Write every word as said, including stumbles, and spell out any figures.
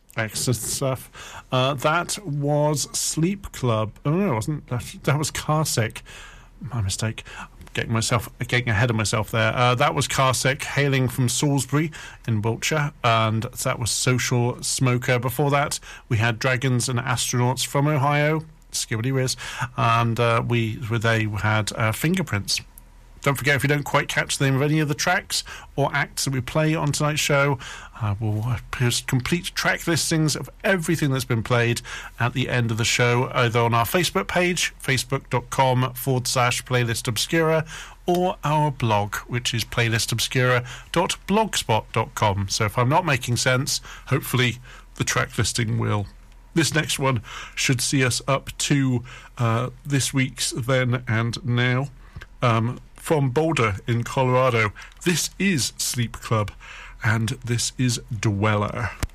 Excellent stuff. Uh, that was Sleep Club. Oh, no, it wasn't. That, that was Carsec. My mistake. Getting myself, getting ahead of myself there. Uh, that was Carsec, hailing from Salisbury in Wiltshire, and that was Social Smoker. Before that, we had Dragons and Astronauts from Ohio, Skibbity Riz, and uh, we they had uh, Fingerprints. Don't forget, if you don't quite catch the name of any of the tracks or acts that we play on tonight's show, uh, we'll post complete track listings of everything that's been played at the end of the show, either on our Facebook page, facebook.com forward slash playlist obscura, or our blog, which is playlist obscura dot blogspot dot com. So if I'm not making sense, hopefully the track listing will. This next one should see us up to uh, this week's Then and Now. Um, from Boulder in Colorado, this is Sleep Club, and this is Dweller.